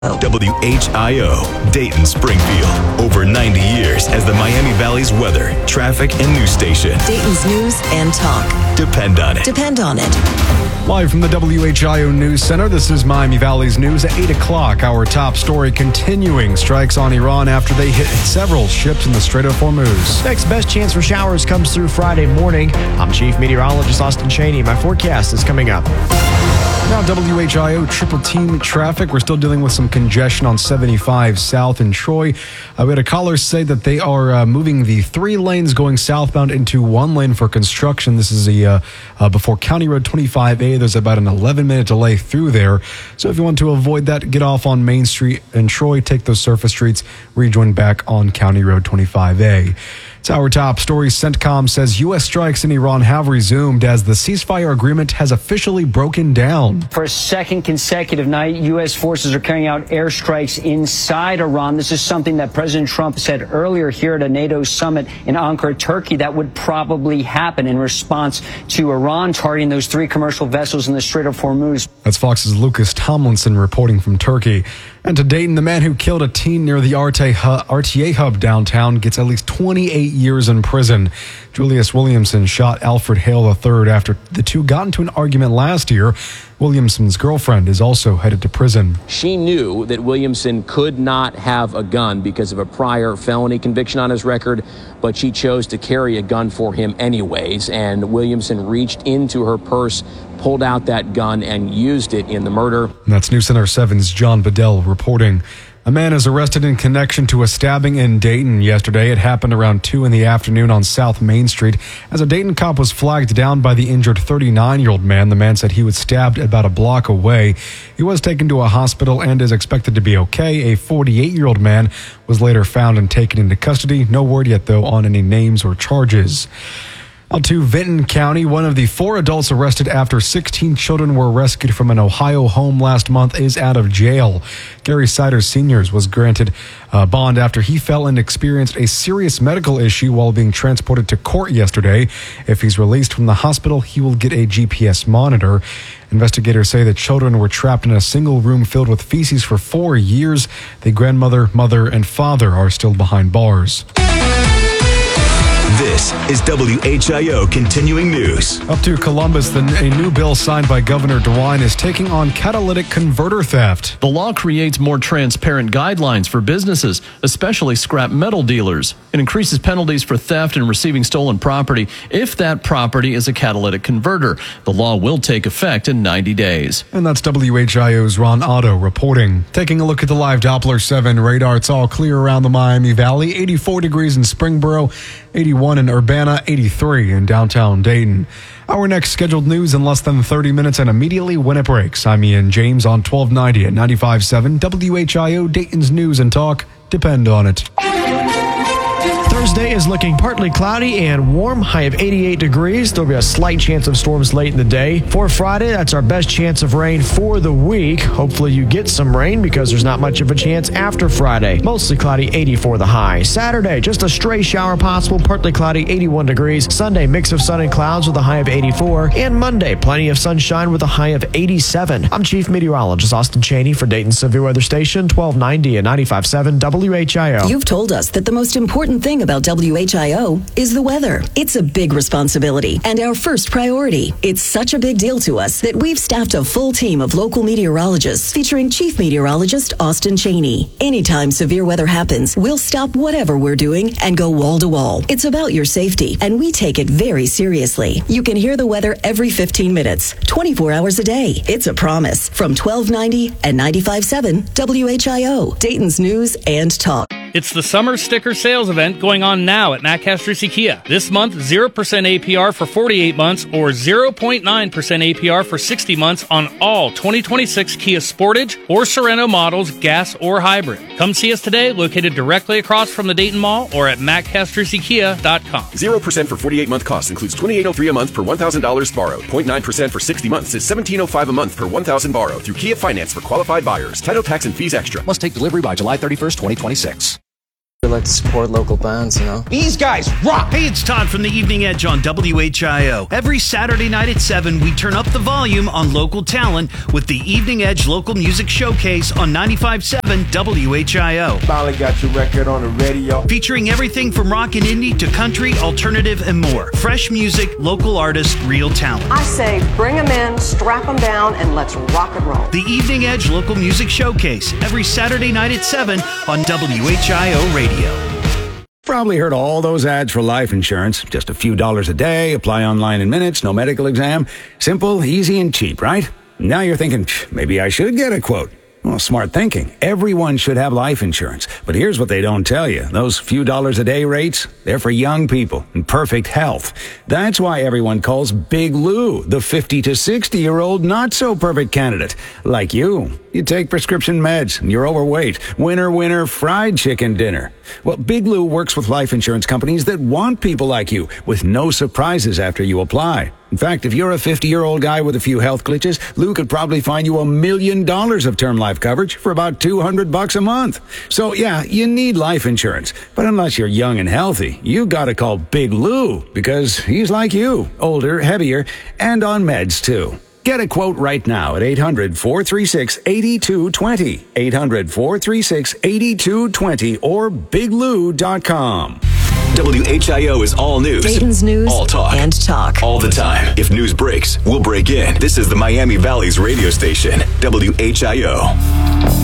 WHIO, Dayton, Springfield. Over 90 years as the Miami Valley's weather, traffic, and news station. Dayton's news and talk. Depend on it. Depend on it. Live from the WHIO News Center, this is Miami Valley's news at 8 o'clock. Our top story continuing strikes on Iran after they hit several ships in the Strait of Hormuz. Next best chance for showers comes through Friday morning. I'm Chief Meteorologist Austin Cheney. My forecast is coming up. Now WHIO triple team traffic. We're still dealing with some congestion on 75 south in Troy. We had a caller say that they are moving the 3 lanes going southbound into 1 lane for construction. This is before County Road 25A. There's about an 11-minute delay through there. So if you want to avoid that, get off on Main Street in Troy, take those surface streets, rejoin back on County Road 25A. It's our top story. CENTCOM says U.S. strikes in Iran have resumed as the ceasefire agreement has officially broken down. For a second consecutive night, U.S. forces are carrying out airstrikes inside Iran. This is something that President Trump said earlier here at a NATO summit in Ankara, Turkey, that would probably happen in response to Iran targeting those 3 commercial vessels in the Strait of Hormuz. That's Fox's Lucas Tomlinson reporting from Turkey. And to Dayton, the man who killed a teen near the RTA hub downtown gets at least 28 years in prison. Julius Williamson shot Alfred Hale III after the two got into an argument last year. Williamson's girlfriend is also headed to prison. She knew that Williamson could not have a gun because of a prior felony conviction on his record, but she chose to carry a gun for him anyways, and Williamson reached into her purse, pulled out that gun, and used it in the murder. And that's News Center 7's John Bedell reporting. A man is arrested in connection to a stabbing in Dayton yesterday. It happened around 2 in the afternoon on South Main Street. As a Dayton cop was flagged down by the injured 39-year-old man, the man said he was stabbed about a block away. He was taken to a hospital and is expected to be okay. A 48-year-old man was later found and taken into custody. No word yet, though, on any names or charges. On to Vinton County. One of the 4 adults arrested after 16 children were rescued from an Ohio home last month is out of jail. Gary Siders Sr. was granted bond after he fell and experienced a serious medical issue while being transported to court yesterday. If he's released from the hospital, he will get a GPS monitor. Investigators say the children were trapped in a single room filled with feces for 4 years. The grandmother, mother, and father are still behind bars. This is WHIO Continuing News. Up to Columbus, a new bill signed by Governor DeWine is taking on catalytic converter theft. The law creates more transparent guidelines for businesses, especially scrap metal dealers. It increases penalties for theft and receiving stolen property if that property is a catalytic converter. The law will take effect in 90 days. And that's WHIO's Ron Otto reporting. Taking a look at the live Doppler 7 radar, it's all clear around the Miami Valley. 84 degrees in Springboro, 81 in Urbana, 83 in downtown Dayton. Our next scheduled news in less than 30 minutes and immediately when it breaks. I'm Ian James on 1290 at 95.7 WHIO, Dayton's News and Talk. Depend on it. Thursday is looking partly cloudy and warm, high of 88 degrees. There'll be a slight chance of storms late in the day. For Friday, that's our best chance of rain for the week. Hopefully you get some rain because there's not much of a chance after Friday. Mostly cloudy, 84 the high. Saturday, just a stray shower possible, partly cloudy, 81 degrees. Sunday, mix of sun and clouds with a high of 84. And Monday, plenty of sunshine with a high of 87. I'm Chief Meteorologist Austin Cheney for Dayton Severe Weather Station, 1290 and 95.7 WHIO. You've told us that the most important thing about WHIO is the weather. It's a big responsibility and our first priority. It's such a big deal to us that we've staffed a full team of local meteorologists featuring Chief Meteorologist Austin Cheney. Anytime severe weather happens, we'll stop whatever we're doing and go wall to wall. It's about your safety, and we take it very seriously. You can hear the weather every 15 minutes, 24 hours a day. It's a promise. From 1290 and 95.7 WHIO, Dayton's News and Talk. It's the summer sticker sales event going on now at Matt Castrucci Kia. This month, 0% APR for 48 months or 0.9% APR for 60 months on all 2026 Kia Sportage or Sorento models, gas or hybrid. Come see us today, located directly across from the Dayton Mall or at mattcastruccikia.com. 0% for 48-month cost includes $2,803 a month per $1,000 borrowed. 0.9% for 60 months is $1,705 a month per $1,000 borrowed through Kia Finance for qualified buyers. Title, tax, and fees extra. Must take delivery by July 31st, 2026. We like to support local bands, you know. These guys rock! Hey, it's Todd from the Evening Edge on WHIO. Every Saturday night at 7, we turn up the volume on local talent with the Evening Edge Local Music Showcase on 95.7 WHIO. Finally got your record on the radio. Featuring everything from rock and indie to country, alternative, and more. Fresh music, local artists, real talent. I say bring them in, strap them down, and let's rock and roll. The Evening Edge Local Music Showcase, every Saturday night at 7 on WHIO Radio. Probably heard all those ads for life insurance. Just a few dollars a day, apply online in minutes, no medical exam. Simple, easy, and cheap, right? Now you're thinking, maybe I should get a quote. Well, smart thinking. Everyone should have life insurance. But here's what they don't tell you. Those few dollars a day rates, they're for young people in perfect health. That's why everyone calls Big Lou the 50 to 60-year-old not-so-perfect candidate. Like you. You take prescription meds, and you're overweight. Winner, fried chicken dinner. Well, Big Lou works with life insurance companies that want people like you, with no surprises after you apply. In fact, if you're a 50-year-old guy with a few health glitches, Lou could probably find you $1 million of term life coverage for about $200 a month. So yeah, you need life insurance. But unless you're young and healthy, you gotta call Big Lou, because he's like you, older, heavier, and on meds too. Get a quote right now at 800-436-8220, 800-436-8220, or biglou.com. WHIO is all news. Dayton's news all talk. And talk. All the time. If news breaks, we'll break in. This is the Miami Valley's radio station, WHIO.